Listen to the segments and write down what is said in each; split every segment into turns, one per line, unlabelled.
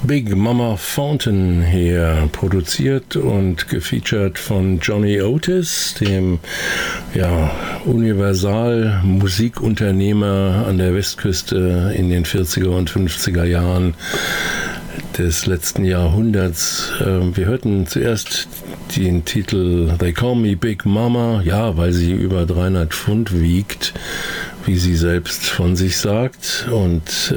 Big Mama Thornton hier, produziert und gefeatured von Johnny Otis, dem Universal-Musikunternehmer an der Westküste in den 40er und 50er Jahren des letzten Jahrhunderts. Wir hörten zuerst den Titel They Call Me Big Mama, ja, weil sie über 300 Pfund wiegt, wie sie selbst von sich sagt, und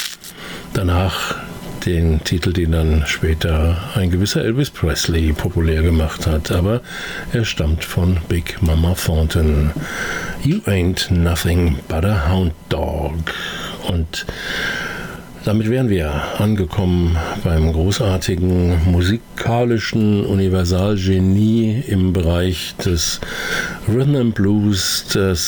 danach den Titel, den dann später ein gewisser Elvis Presley populär gemacht hat, aber er stammt von Big Mama Thornton. You ain't nothing but a hound dog. Und damit wären wir angekommen beim großartigen musikalischen Universalgenie im Bereich des Rhythm and Blues, des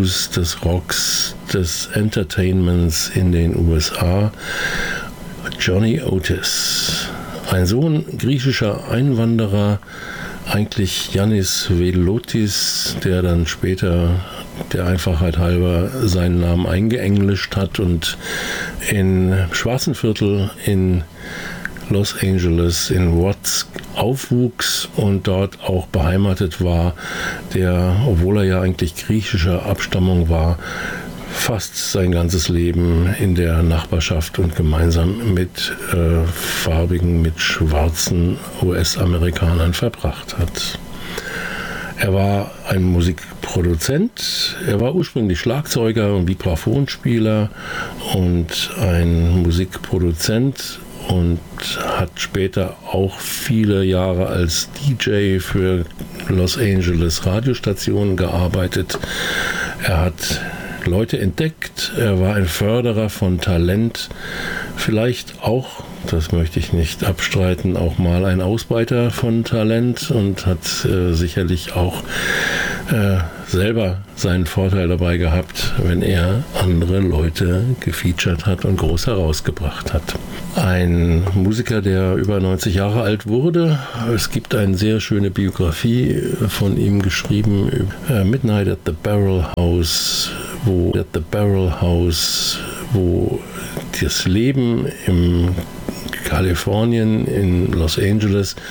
Rocks, des Entertainments in den USA. Johnny Otis, ein Sohn griechischer Einwanderer, eigentlich Yannis Velotis, der dann später der Einfachheit halber seinen Namen eingeenglischt hat und in Schwarzenviertel in Los Angeles in Watts aufwuchs und dort auch beheimatet war, der, obwohl er ja eigentlich griechischer Abstammung war, fast sein ganzes Leben in der Nachbarschaft und gemeinsam mit farbigen, mit schwarzen US-Amerikanern verbracht hat. Er war ein Musikproduzent, er war ursprünglich Schlagzeuger und Vibraphonspieler und ein Musikproduzent und hat später auch viele Jahre als DJ für Los Angeles Radiostationen gearbeitet. Er hat Leute entdeckt, er war ein Förderer von Talent, vielleicht auch, das möchte ich nicht abstreiten, auch mal ein Ausbeiter von Talent und hat sicherlich auch selber seinen Vorteil dabei gehabt, wenn er andere Leute gefeatured hat und groß herausgebracht hat. Ein Musiker, der über 90 Jahre alt wurde. Es gibt eine sehr schöne Biografie von ihm geschrieben, Midnight at the Barrel House, wo das Leben im Kalifornien, in Los Angeles,